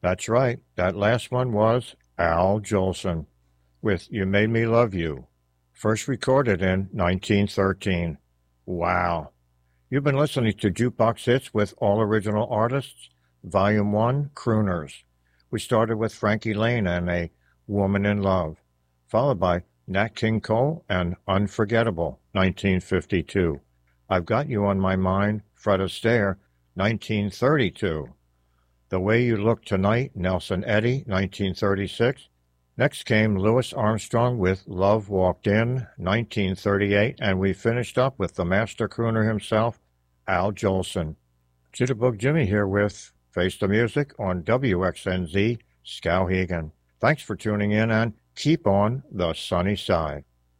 That's right. That last one was Al Jolson with You Made Me Love You, first recorded in 1913. Wow. You've been listening to Jukebox Hits with All Original Artists, Volume 1, Crooners. We started with Frankie Lane and A Woman in Love, followed by Nat King Cole and Unforgettable, 1952. I've Got You on My Mind, Fred Astaire, 1932. The Way You Look Tonight, Nelson Eddy, 1936. Next came Louis Armstrong with Love Walked In, 1938, and we finished up with the master crooner himself, Al Jolson. Jitterbug Jimmy here with Face the Music on WXNZ Skowhegan. Thanks for tuning in and keep on the sunny side.